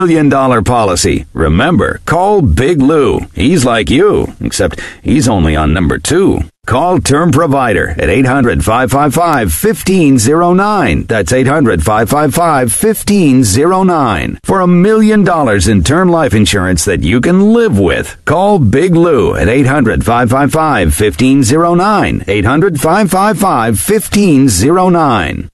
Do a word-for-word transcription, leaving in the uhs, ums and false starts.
Million dollar policy. Remember, call Big Lou. He's like you, except he's only on number two. Call Term Provider at eight hundred, five five five, one five zero nine. That's eight hundred, five five five, one five zero nine. For a million dollars in term life insurance that you can live with. Call Big Lou at eight hundred, five five five, one five zero nine. eight hundred, five five five, one five zero nine.